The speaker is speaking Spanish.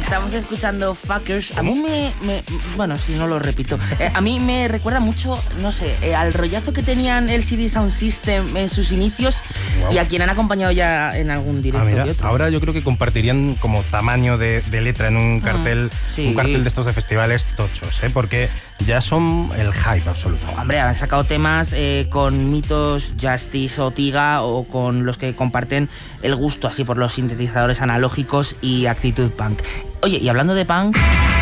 Estamos escuchando Fuckers. A mí bueno, si no lo repito, a mí me recuerda mucho, no sé, al rollazo que tenían el CD Sound System en sus inicios. Wow. Y a quien han acompañado ya en algún directo. Mira, ahora yo creo que compartirían como tamaño de letra en un cartel, sí. Un cartel de estos de festivales tochos, porque ya son el hype absoluto. Hombre, han sacado temas con Mitos, Justice o Tiga, o con los que comparten el gusto así por los sintetizadores analógicos y actitud punk. Oye, y hablando de punk...